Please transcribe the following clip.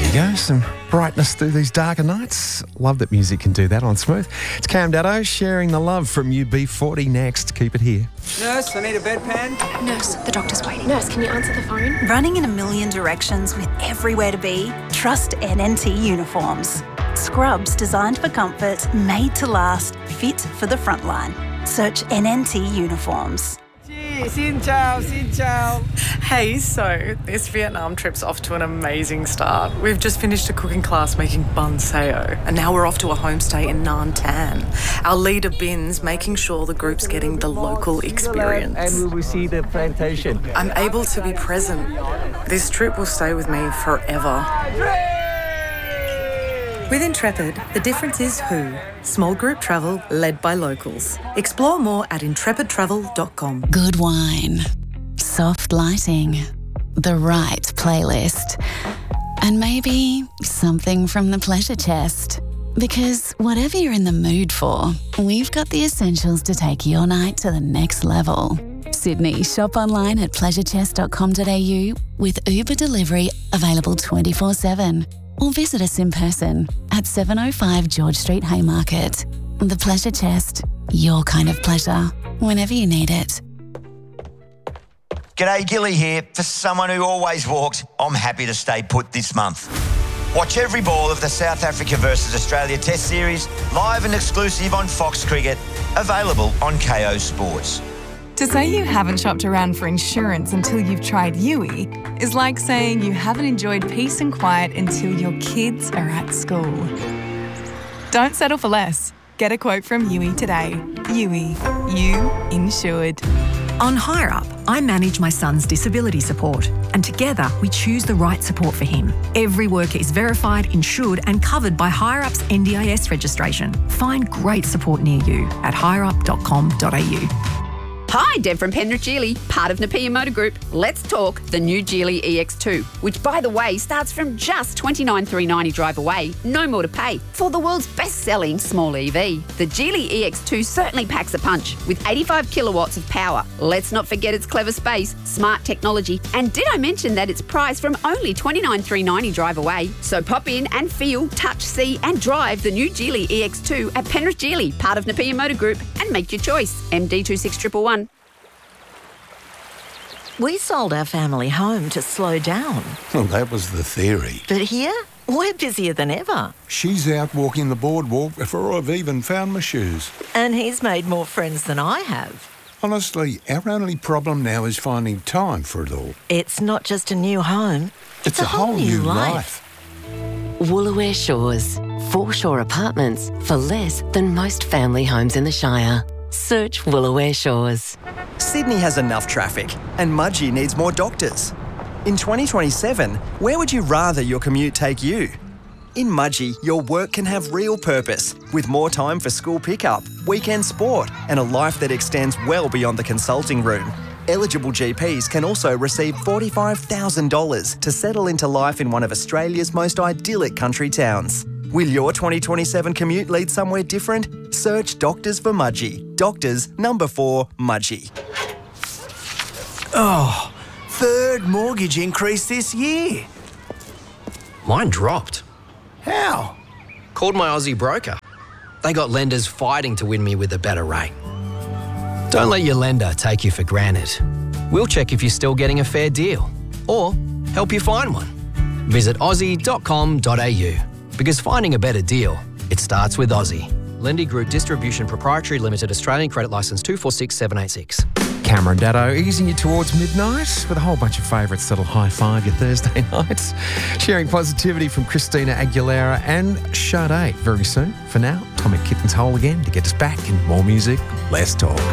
you go, some brightness through these darker nights. Love that music can do that on Smooth. It's Cam Daddo sharing the love from UB40 next. Keep it here. Nurse, I need a bedpan. Nurse, the doctor's waiting. Nurse, can you answer the phone? Running in a million directions with everywhere to be? Trust NNT Uniforms. Scrubs designed for comfort, made to last, fit for the front line. Search NNT Uniforms. Xin chào, xin chào. Hey, so this Vietnam trip's off to an amazing start. We've just finished a cooking class making bun sao, and now we're off to a homestay in Nam Tan. Our leader Bin's making sure the group's getting the local experience. And we will see the plantation. I'm able to be present. This trip will stay with me forever. With Intrepid, the difference is who. Small group travel led by locals. Explore more at intrepidtravel.com. Good wine, soft lighting, the right playlist, and maybe something from the pleasure chest. Because whatever you're in the mood for, we've got the essentials to take your night to the next level. Sydney, shop online at pleasurechest.com.au with Uber delivery available 24/7. Or visit us in person at 705 George Street, Haymarket. The Pleasure Chest, your kind of pleasure, whenever you need it. G'day, Gilly here. For someone who always walks, I'm happy to stay put this month. Watch every ball of the South Africa versus Australia Test Series, live and exclusive on Fox Cricket, available on KO Sports. To say you haven't shopped around for insurance until you've tried Yui is like saying you haven't enjoyed peace and quiet until your kids are at school. Don't settle for less. Get a quote from Yui today. Yui, you insured. On HireUp, I manage my son's disability support, and together we choose the right support for him. Every worker is verified, insured and covered by HireUp's NDIS registration. Find great support near you at hireup.com.au. Hi, Deb from Penrith Geely, part of Napier Motor Group. Let's talk the new Geely EX2, which, by the way, starts from just $29,390 drive away, no more to pay, for the world's best-selling small EV. The Geely EX2 certainly packs a punch, with 85 kilowatts of power. Let's not forget its clever space, smart technology, and did I mention that it's priced from only $29,390 drive away? So pop in and feel, touch, see and drive the new Geely EX2 at Penrith Geely, part of Napier Motor Group, and make your choice. MD26111. We sold our family home to slow down. Well, that was the theory. But here, we're busier than ever. She's out walking the boardwalk before I've even found my shoes. And he's made more friends than I have. Honestly, our only problem now is finding time for it all. It's not just a new home. It's a whole new life. Woolooware Shores. Foreshore apartments for less than most family homes in the Shire. Search Woolooware Shores. Sydney has enough traffic and Mudgee needs more doctors. In 2027, where would you rather your commute take you? In Mudgee, your work can have real purpose, with more time for school pickup, weekend sport, and a life that extends well beyond the consulting room. Eligible GPs can also receive $45,000 to settle into life in one of Australia's most idyllic country towns. Will your 2027 commute lead somewhere different? Search Doctors for Mudgee. Doctors, number 4, Mudgee. Oh, third mortgage increase this year. Mine dropped. How? Called my Aussie broker. They got lenders fighting to win me with a better rate. Don't let your lender take you for granted. We'll check if you're still getting a fair deal or help you find one. Visit aussie.com.au. Because finding a better deal, it starts with Aussie. Lendy Group Distribution Proprietary Limited, Australian Credit Licence 246786. Cameron Daddo easing you towards midnight with a whole bunch of favourites that'll high-five your Thursday nights. Sharing positivity from Christina Aguilera and Sade very soon. For now, Tommy Kitten's Hole again to get us back in more music, less talk.